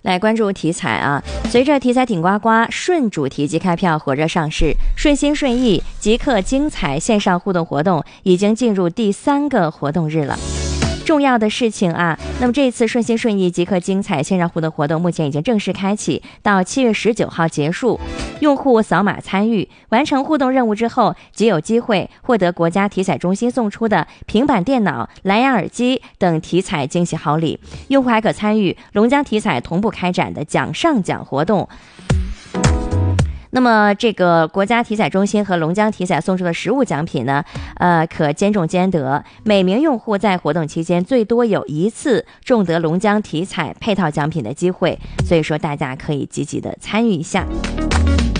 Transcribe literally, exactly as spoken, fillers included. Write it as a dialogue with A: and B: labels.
A: 来关注题材啊，随着题材顶呱呱，顺主题即开票火热上市，顺心顺意即刻精彩线上互动活动已经进入第三个活动日了。重要的事情啊，那么这次顺心顺意即刻精彩线上互动活动目前已经正式开启，到七月十九号结束。用户扫码参与，完成互动任务之后，即有机会获得国家体彩中心送出的平板电脑、蓝牙耳机等体彩惊喜好礼。用户还可参与龙江体彩同步开展的奖上奖活动。那么这个国家体彩中心和龙江体彩送出的实物奖品呢，呃，可兼中兼得。每名用户在活动期间最多有一次中得龙江体彩配套奖品的机会，所以说大家可以积极的参与一下。